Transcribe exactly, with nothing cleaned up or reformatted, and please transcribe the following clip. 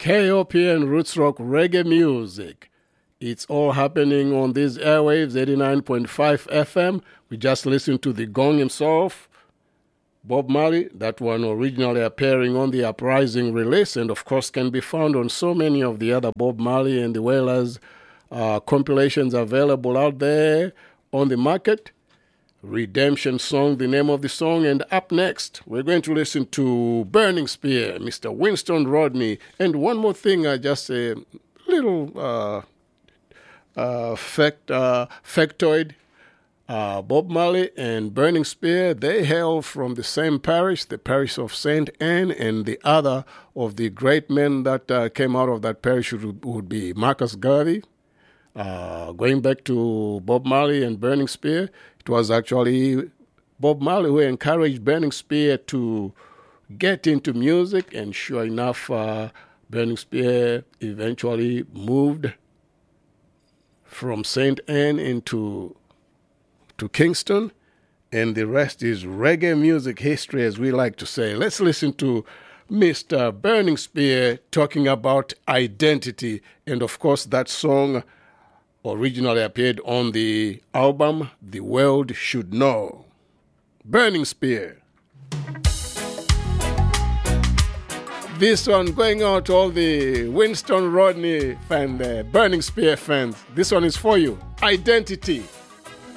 Ethiopian roots rock reggae music. It's all happening on these airwaves, eighty-nine point five F M. We just listened to the Gong himself, Bob Marley, that one originally appearing on the Uprising release, and of course can be found on so many of the other Bob Marley and the Wailers uh, compilations available out there on the market. Redemption Song, the name of the song. And up next, we're going to listen to Burning Spear, Mister Winston Rodney. And one more thing, uh, just a little uh, uh, fact, uh, factoid. Uh, Bob Marley and Burning Spear, they hail from the same parish, the parish of Saint Anne, and the other of the great men that uh, came out of that parish would, would be Marcus Garvey. Uh, going back to Bob Marley and Burning Spear, it was actually Bob Marley who encouraged Burning Spear to get into music, and sure enough, uh, Burning Spear eventually moved from Saint Anne into to Kingston, and the rest is reggae music history, as we like to say. Let's listen to Mister Burning Spear talking about identity, and of course that song originally appeared on the album The World Should Know. Burning Spear. This one going out to all the Winston Rodney and uh, Burning Spear fans. This one is for you. Identity.